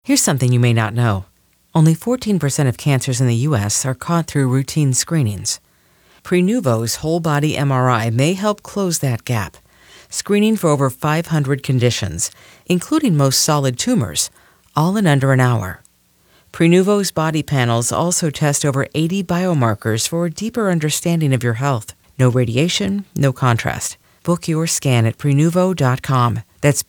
Here's something you may not know. Only 14% of cancers in the U.S. are caught through routine screenings. Prenuvo's whole-body MRI may help close that gap, screening for over 500 conditions, including most solid tumors, all in under an hour. Prenuvo's body panels also test over 80 biomarkers for a deeper understanding of your health. No radiation, no contrast. Book your scan at Prenuvo.com. That's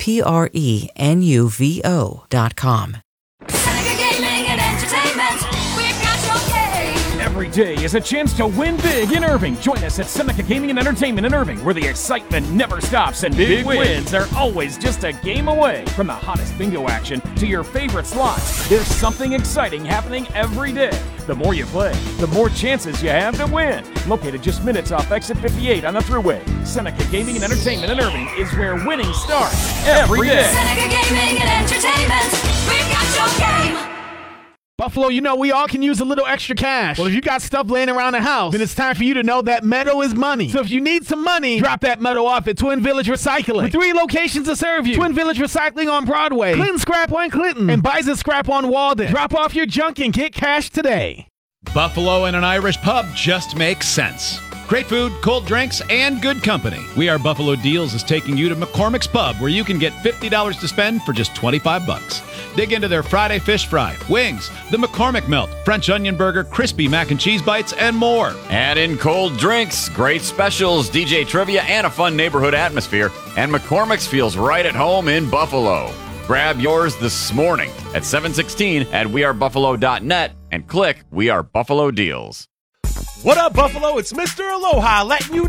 Prenuvo.com. Seneca Gaming and Entertainment, we've got your game. Every day is a chance to win big in Irving. Join us at Seneca Gaming and Entertainment in Irving, where the excitement never stops and big wins are always just a game away. From the hottest bingo action to your favorite slots, there's something exciting happening every day. The more you play, the more chances you have to win. Located just minutes off exit 58 on the Thruway, Seneca Gaming and Entertainment in Irving is where winning starts every day. Seneca Gaming and Entertainment, we've got your game. Buffalo, you know we all can use a little extra cash. Well, if you got stuff laying around the house, then it's time for you to know that metal is money. So if you need some money, drop that metal off at Twin Village Recycling. With 3 locations to serve you. Twin Village Recycling on Broadway, Clinton Scrap on Clinton, and Bison Scrap on Walden. Drop off your junk and get cash today. Buffalo and an Irish pub just makes sense. Great food, cold drinks, and good company. We Are Buffalo Deals is taking you to McCormick's Pub, where you can get $50 to spend for just $25. Dig into their Friday fish fry, wings, the McCormick melt, French onion burger, crispy mac and cheese bites, and more. Add in cold drinks, great specials, DJ trivia, and a fun neighborhood atmosphere. And McCormick's feels right at home in Buffalo. Grab yours this morning at 716 at wearebuffalo.net and click We Are Buffalo Deals. What up, Buffalo? It's Mr. Aloha letting you